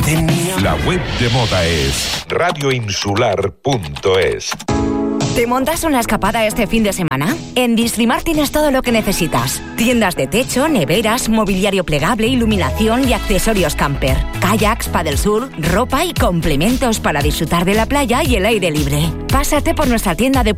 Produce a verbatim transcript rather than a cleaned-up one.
tenía. La web de moda es radio insular punto es. ¿Te montas una escapada este fin de semana? En Distrimar tienes todo lo que necesitas. Tiendas de techo, neveras, mobiliario plegable, iluminación y accesorios camper. Kayaks, paddlesurf, ropa y complementos para disfrutar de la playa y el aire libre. Pásate por nuestra tienda de